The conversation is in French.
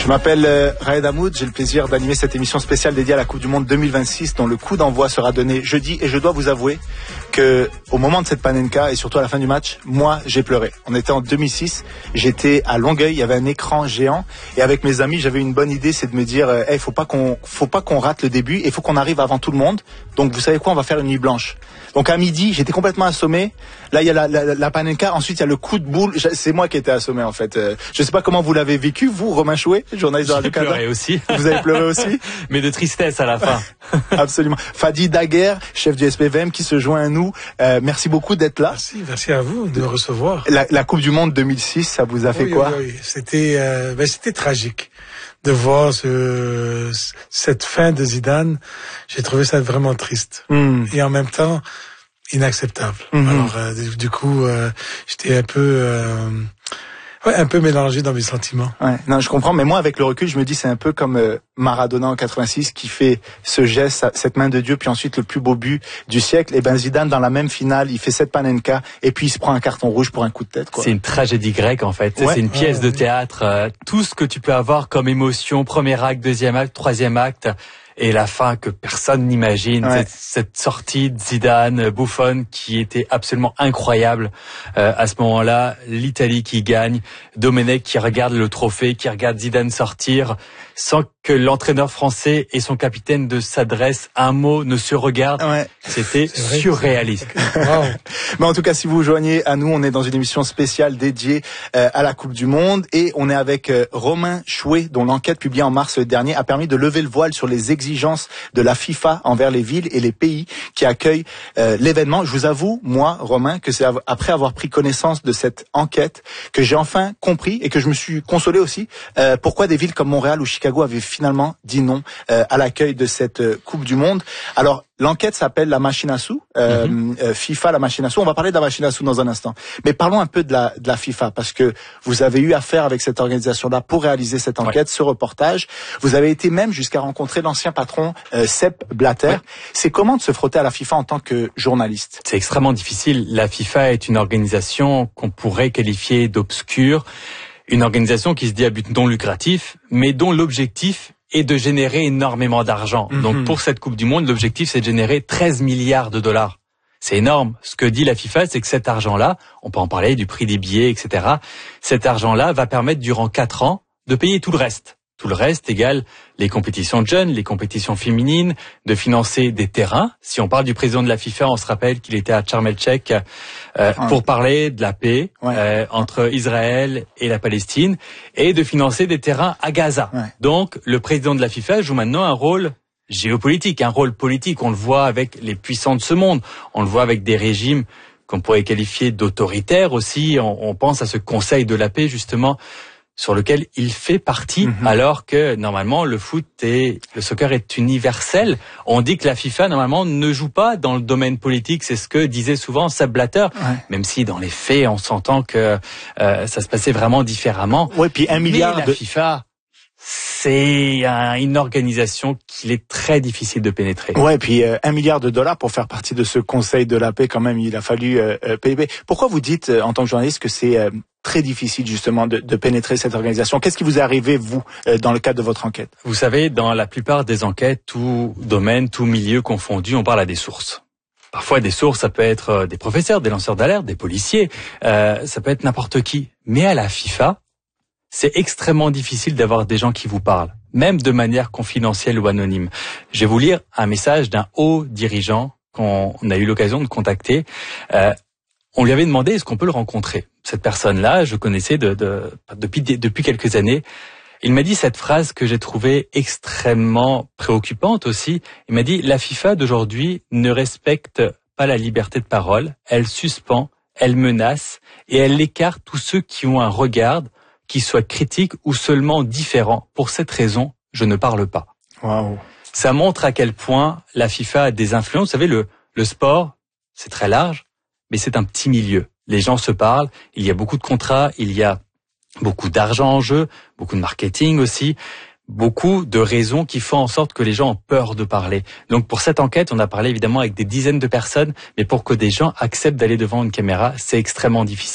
Je m'appelle Raed Hamoud, j'ai le plaisir d'animer cette émission spéciale dédiée à la Coupe du Monde 2026 dont le coup d'envoi sera donné jeudi et je dois vous avouer que au moment de cette panenka et surtout à la fin du match, moi j'ai pleuré. On était en 2006, j'étais à Longueuil, il y avait un écran géant et avec mes amis j'avais une bonne idée, c'est de me dire hey, faut pas qu'on rate le début et faut qu'on arrive avant tout le monde. Donc vous savez quoi, on va faire une nuit blanche. Donc à midi, j'étais complètement assommé. Là, il y a la panenka. Ensuite, il y a le coup de boule. C'est moi qui étais assommé, en fait. Je sais pas comment vous l'avez vécu, vous, Romain Chouet, journaliste de Radio-Canada. J'ai pleuré aussi. Vous avez pleuré aussi? Mais de tristesse à la fin. Absolument. Fadi Daguerre, chef du SPVM, qui se joint à nous. Merci beaucoup d'être là. Merci à vous de me recevoir. La Coupe du Monde 2006, ça vous a fait quoi? Oui. C'était tragique de voir cette fin de Zidane. J'ai trouvé ça vraiment triste. Et en même temps, inacceptable. Alors, du coup, j'étais un peu mélangé dans mes sentiments. Ouais, non, je comprends, mais moi, avec le recul, je me dis, c'est un peu comme Maradona en 86 qui fait ce geste, cette main de Dieu, puis ensuite le plus beau but du siècle. Et ben Zidane, dans la même finale, il fait cette panenka, et puis il se prend un carton rouge pour un coup de tête, quoi. C'est une tragédie grecque, en fait. Ouais, c'est une pièce de théâtre. Tout ce que tu peux avoir comme émotion, premier acte, deuxième acte, troisième acte, et la fin que personne n'imagine, cette sortie de Zidane, Buffon, qui était absolument incroyable. À ce moment-là, l'Italie qui gagne, Domenech qui regarde le trophée, qui regarde Zidane sortir, sans que l'entraîneur français et son capitaine ne s'adressent un mot, ne se regardent. Ouais. C'était surréaliste. Wow. Mais en tout cas, si vous vous joignez à nous, on est dans une émission spéciale dédiée à la Coupe du Monde et on est avec Romain Chouet, dont l'enquête publiée en mars dernier a permis de lever le voile sur les exigences de la FIFA envers les villes et les pays qui accueillent l'événement. Je vous avoue, moi, Romain, que c'est après avoir pris connaissance de cette enquête que j'ai enfin compris et que je me suis consolé aussi pourquoi des villes comme Montréal ou Chicago avaient finalement dit non à l'accueil de cette Coupe du Monde. Alors, l'enquête s'appelle la machine à sous, FIFA, la machine à sous. On va parler de la machine à sous dans un instant. Mais parlons un peu de la FIFA, parce que vous avez eu affaire avec cette organisation-là pour réaliser cette enquête, ce reportage. Vous avez été même jusqu'à rencontrer l'ancien patron Sepp Blatter. Ouais. C'est comment de se frotter à la FIFA en tant que journaliste? C'est extrêmement difficile. La FIFA est une organisation qu'on pourrait qualifier d'obscure. Une organisation qui se dit à but non lucratif, mais dont l'objectif est de générer énormément d'argent. Donc pour cette Coupe du Monde, l'objectif c'est de générer 13 milliards de dollars. C'est énorme. Ce que dit la FIFA, c'est que cet argent-là, on peut en parler du prix des billets, etc. Cet argent-là va permettre durant 4 ans de payer tout le reste. Tout le reste égale les compétitions de jeunes, les compétitions féminines, de financer des terrains. Si on parle du président de la FIFA, on se rappelle qu'il était à Sharm el-Sheikh pour parler de la paix entre Israël et la Palestine et de financer des terrains à Gaza. Ouais. Donc, le président de la FIFA joue maintenant un rôle géopolitique, un rôle politique. On le voit avec les puissants de ce monde. On le voit avec des régimes qu'on pourrait qualifier d'autoritaires aussi. On pense à ce Conseil de la paix, justement, sur lequel il fait partie, alors que normalement le soccer est universel. On dit que la FIFA normalement ne joue pas dans le domaine politique, c'est ce que disait souvent Sepp Blatter, même si dans les faits on s'entend que ça se passait vraiment différemment. Ouais, puis la FIFA, c'est une organisation qu'il est très difficile de pénétrer. Ouais, puis $1 milliard pour faire partie de ce Conseil de la paix, quand même, il a fallu payer. Pourquoi vous dites en tant que journaliste que c'est très difficile justement de pénétrer cette organisation? Qu'est-ce qui vous est arrivé, vous, dans le cadre de votre enquête? Vous savez, dans la plupart des enquêtes, tout domaine, tout milieu confondu, on parle à des sources. Parfois, des sources, ça peut être des professeurs, des lanceurs d'alerte, des policiers, ça peut être n'importe qui. Mais à la FIFA, c'est extrêmement difficile d'avoir des gens qui vous parlent, même de manière confidentielle ou anonyme. Je vais vous lire un message d'un haut dirigeant qu'on a eu l'occasion de contacter. On lui avait demandé est-ce qu'on peut le rencontrer. Cette personne-là, je connaissais depuis quelques années. Il m'a dit cette phrase que j'ai trouvée extrêmement préoccupante aussi. Il m'a dit la FIFA d'aujourd'hui ne respecte pas la liberté de parole. Elle suspend, elle menace et elle écarte tous ceux qui ont un regard qui soit critique ou seulement différent. Pour cette raison, je ne parle pas. Wow. Ça montre à quel point la FIFA a des influences. Vous savez, le sport, c'est très large, mais c'est un petit milieu. Les gens se parlent, il y a beaucoup de contrats, il y a beaucoup d'argent en jeu, beaucoup de marketing aussi, beaucoup de raisons qui font en sorte que les gens ont peur de parler. Donc pour cette enquête, on a parlé évidemment avec des dizaines de personnes, mais pour que des gens acceptent d'aller devant une caméra, c'est extrêmement difficile.